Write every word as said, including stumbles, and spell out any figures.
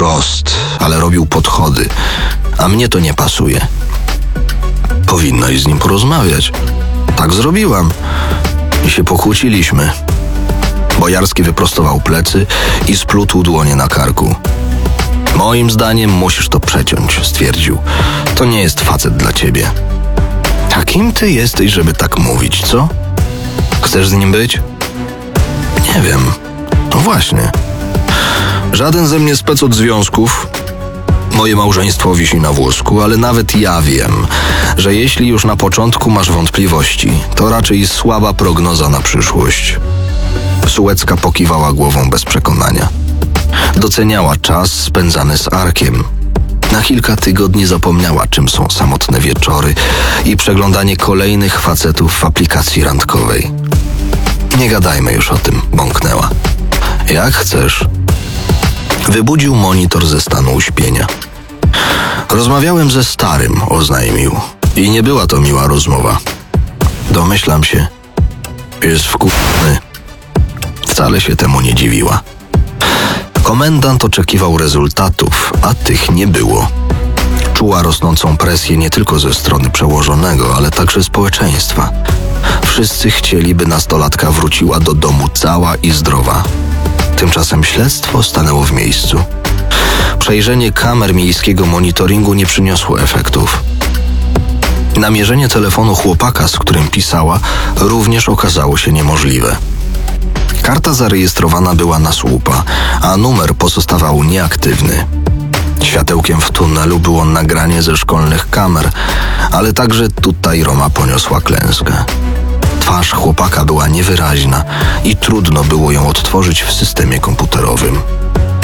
wprost, ale robił podchody, a mnie to nie pasuje. Powinnaś z nim porozmawiać. Tak zrobiłam i się pokłóciliśmy. Bojarski wyprostował plecy i splótł dłonie na karku. Moim zdaniem musisz to przeciąć, stwierdził. To nie jest facet dla ciebie. A kim ty jesteś, żeby tak mówić, co? Chcesz z nim być? Nie wiem. No właśnie. Żaden ze mnie spec od związków. Moje małżeństwo wisi na włosku, ale nawet ja wiem, że jeśli już na początku masz wątpliwości, to raczej słaba prognoza na przyszłość. Sułecka pokiwała głową bez przekonania. Doceniała czas spędzany z Arkiem. Na kilka tygodni zapomniała, czym są samotne wieczory i przeglądanie kolejnych facetów w aplikacji randkowej. Nie gadajmy już o tym, bąknęła. Jak chcesz. Wybudził monitor ze stanu uśpienia. Rozmawiałem ze starym, oznajmił. I nie była to miła rozmowa. Domyślam się. Jest wkurwony. Wcale się temu nie dziwiła. Komendant oczekiwał rezultatów, a tych nie było. Czuła rosnącą presję nie tylko ze strony przełożonego, ale także społeczeństwa. Wszyscy chcieli, by nastolatka wróciła do domu cała i zdrowa. Tymczasem śledztwo stanęło w miejscu. Przejrzenie kamer miejskiego monitoringu nie przyniosło efektów. Namierzenie telefonu chłopaka, z którym pisała, również okazało się niemożliwe. Karta zarejestrowana była na słupa, a numer pozostawał nieaktywny. Światełkiem w tunelu było nagranie ze szkolnych kamer, ale także tutaj Roma poniosła klęskę. Twarz chłopaka była niewyraźna i trudno było ją odtworzyć w systemie komputerowym.